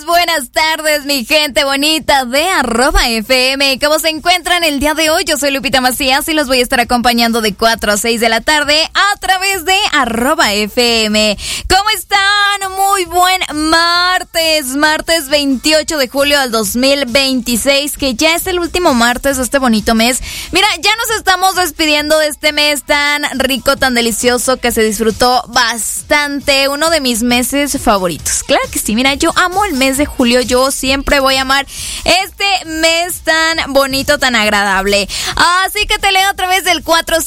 buenas tardes, mi gente bonita de @FM. ¿Cómo se encuentran el día de hoy? Yo soy Lupita Macías y los voy a estar acompañando de 4 a 6 de la tarde a través de @FM. ¿Cómo están? Muy buen martes 28 de julio del 2026, que ya es el último martes de este bonito mes. Mira, ya nos estamos despidiendo de este mes tan rico, tan delicioso, que se disfrutó bastante. Uno de mis meses favoritos. Claro que sí, mira, yo amo el mes de julio. Yo siempre voy a amar este mes tan bonito, tan agradable. Así que te leo a través del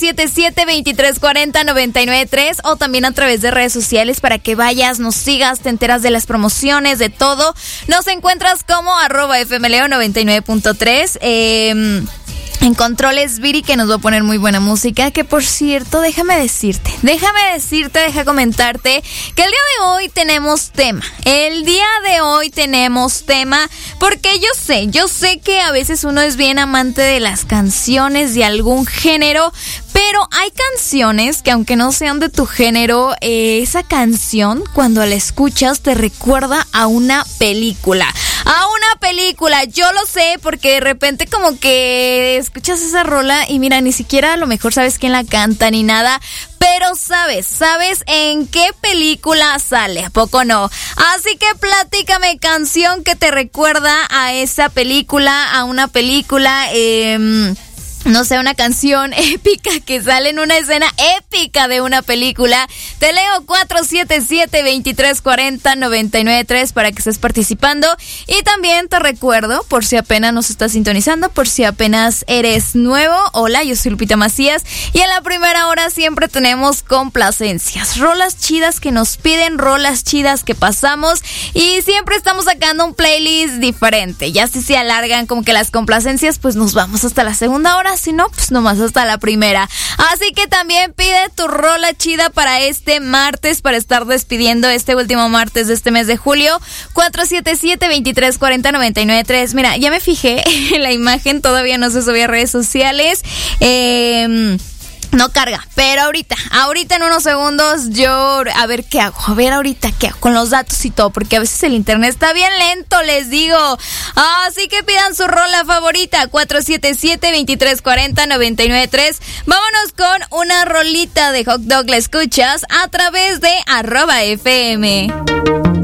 477-2340-993 o también a través de redes sociales para que vayas, nos sigas, te enteras de las promociones, de todo. Nos encuentras como @FMLeo99.3. En controles Viri, que nos va a poner muy buena música, que por cierto, deja comentarte que el día de hoy tenemos tema. El día de hoy tenemos tema porque yo sé que a veces uno es bien amante de las canciones de algún género, pero hay canciones que aunque no sean de tu género, esa canción cuando la escuchas te recuerda a una película. Yo lo sé porque de repente como que escuchas esa rola y mira, ni siquiera a lo mejor sabes quién la canta ni nada, pero sabes en qué película sale, ¿a poco no? Así que platícame canción que te recuerda a esa película, a una película, no sé, una canción épica que sale en una escena épica de una película. Te leo 477-2340-993 para que estés participando. Y también te recuerdo, por si apenas nos estás sintonizando, por si apenas eres nuevo, hola, yo soy Lupita Macías. Y en la primera hora siempre tenemos complacencias, rolas chidas que nos piden, rolas chidas que pasamos. Y siempre estamos sacando un playlist diferente. Ya si se alargan como que las complacencias, pues nos vamos hasta la segunda hora. Si no, pues nomás hasta la primera. Así que también pide tu rola chida para este martes, para estar despidiendo este último martes de este mes de julio. 477-2340-993. Mira, ya me fijé en la imagen, todavía no se subió a redes sociales. No carga, pero ahorita en unos segundos yo, a ver qué hago, con los datos y todo, porque a veces el internet está bien lento, les digo. Así que pidan su rola favorita, 477-2340-993. Vámonos con una rolita de Hot Dog, la escuchas a través de @FM.